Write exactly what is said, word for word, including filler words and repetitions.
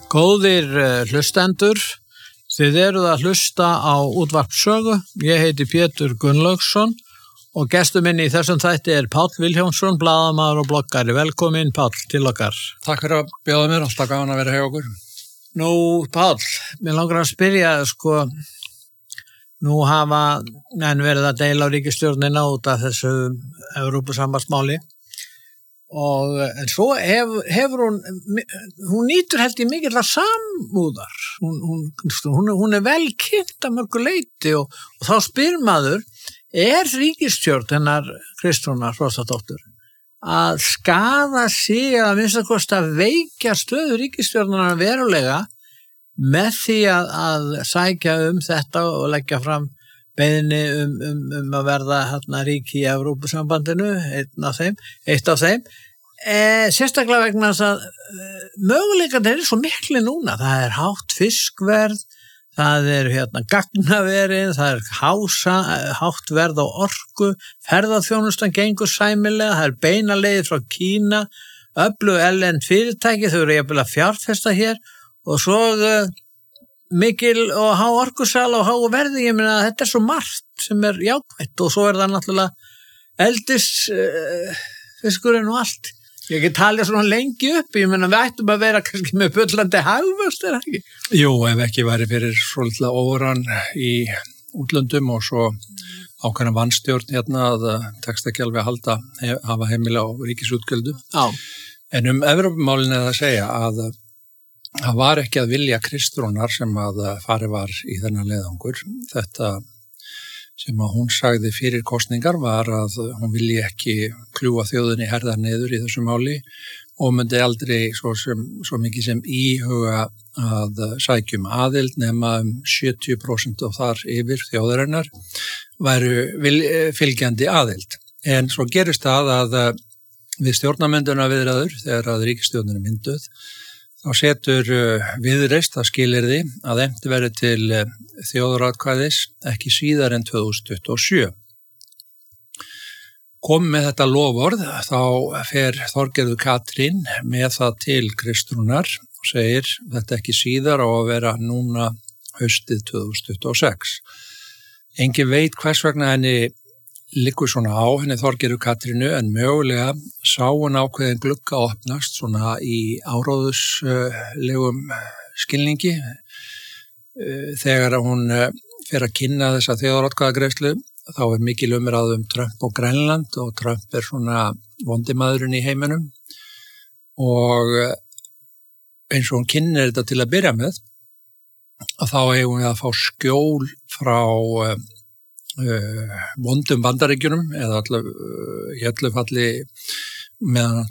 Góðir hlustendur, þið eruð að hlusta á útvarp Sögu. Ég heiti Pétur Gunnlaugsson og gestur minn í þessum þætti er Páll Vilhjálmsson, blaðamaður og bloggari. Velkomin Páll til okkar. Takk fyrir að bjóða mér, alltaf gaman að vera hjá okkur. Nú Páll, mér langar að spyrja, sko, nú hafa menn verið að deila á ríkisstjórnina út af þessu Evrópusambandsmáli. Og en svo hef, hefur hún hún nýtur held ég mikillar samúðar hún, hún, hún, hún er vel kynnt að mörgu leyti og, og þá spyr maður, er ríkisstjórn hennar Kristrúnar Frostadóttur að skaða sig að minnsta kosti að veikja stöðu ríkisstjórnarinnar verulega með því að, að sækja um þetta og leggja fram beiðni um, um, um að verða hérna ríki í Evrópusambandinu, einn af þeim, eitt af þeim, e, sérstaklega vegna þess að e, möguleikarnir eru svo mikli núna, það er hátt fiskverð, það er hérna gagnaverið, það er hása, hátt verð á orku, ferðaþjónustan gengur sæmilega, það er beina leiðir frá Kína, öflug erlend fyrirtæki, þau eru jafnvel að fjárfesta hér og svo e, mikil og há orkusala og há verði, ég meina að þetta er svo margt sem er jákvætt og svo er það náttúrulega eldis uh, fiskurinn og allt. Ég ekki talið svona lengi upp, ég meina við ættum að vera kannski með bullandi hagvöxt, er það ekki? Jú, ef ekki væri fyrir svolítið óran í útlöndum og svo ákveðna vannstjórn hérna að tekst ekki alveg að halda, hef, hafa heimili á ríkisútgjöldum. Já. En um Evrópumálin er að segja að það var ekki að vilja Kristrúnar sem að farið var í þennan leiðangur. Þetta sem að hún sagði fyrir kosningar var að hún vilji ekki kljúfa þjóðinni herðar niður í þessu máli og myndi aldrei svo, sem, svo mikið sem íhuga að sækjum aðild nema um sjötíu prósent og þar yfir þjóðarinnar væru fylgjandi aðild. En svo gerist það að við stjórnarmynduna viðræður þegar að ríkisstjórnin er mynduð þá setur Viðreisn það skilyrði að efnt verði til þjóðaratkvæðis ekki síðar en tvö þúsund tuttugu og sjö. Kom með þetta loforð þá fer Þorgerður Katrín með það til Kristrúnar og segir þetta ekki síðar á að vera núna haustið tvö þúsund tuttugu og sex. Engin veit hvers vegna henni liggur svona á henni Þorgerður Katrínu en mögulega sá hún ákveðin glugga opnast svona í áróðuslegum skilningi þegar hún fer að kynna þessa þjóðaratkvæðagreiðslu þá er mikil umræða um Trump og Grænland og Trump er svona vondimaðurinn í heiminum og eins og hún kynnir þetta til að byrja með að þá hefur hún að fá skjól frá Uh, vondum Bandaríkjunum eða allavega uh, í öllu falli meðan